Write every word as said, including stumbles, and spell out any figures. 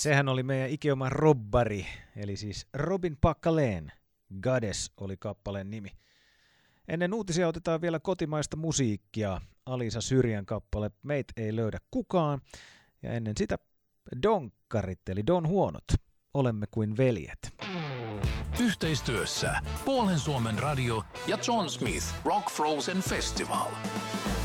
Sehän oli meidän ikioma robbari, eli siis Robin Packaleen Goddess oli kappaleen nimi. Ennen uutisia otetaan vielä kotimaista musiikkia. Alisa Syrjän kappale Meit ei löydä kukaan. Ja ennen sitä Donkkarit eli Don Huonot. Olemme kuin veljet. Yhteistyössä Puolen Suomen radio ja John Smith Rock Frozen Festival.